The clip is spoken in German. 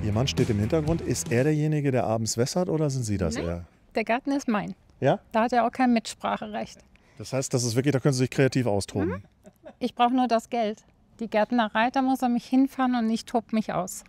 Ihr Mann steht im Hintergrund. Ist er derjenige, der abends wässert oder sind Sie das Nein. eher? Der Garten ist mein. Ja? Da hat er auch kein Mitspracherecht. Das heißt, das ist wirklich, da können Sie sich kreativ austoben. Ich brauche nur das Geld. Die Gärtnerei, da muss er mich hinfahren und ich tob mich aus.